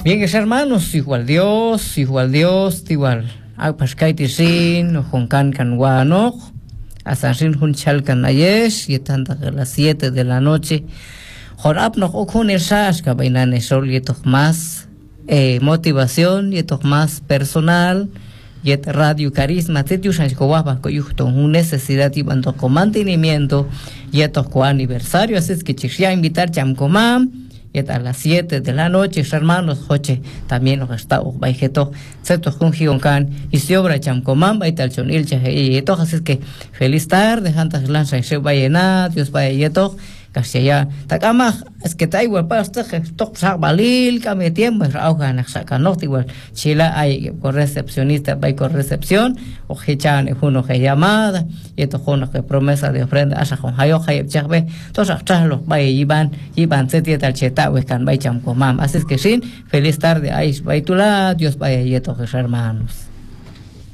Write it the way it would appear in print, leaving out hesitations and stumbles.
Bien, hermanos, igual Dios, igual. Pascaitisin, Joncan Canguano, Asansin Hunchalcan Ayesh, y tanta que las 7 de la noche. Jorab no okun esas que bailan sol y más motivación y más personal y radio carisma tetius anjowaba coyuto un necesidad y bando con mantenimiento y aniversario así es que quisiera invitar chamcomam y a las 7 de la noche hermanos joche también los estados baijeto excepto con gioncan y si obra chamcomam baital chonil y todo así es que feliz tarde jantas lanza y se vaya Dios vaya y todo casi ya takama es que ta igual para usted top balil kami tiempo rauga na sacanot igual chila hay con recepcionista va con recepción o hechan uno que llamada y esto uno que promesa de ofrenda asa con hayo hay chabe todos atrás los va iban se tiene tal cheta we can vai cham comam así es que sin feliz tarde ahí va Dios vaya y esto hermanos.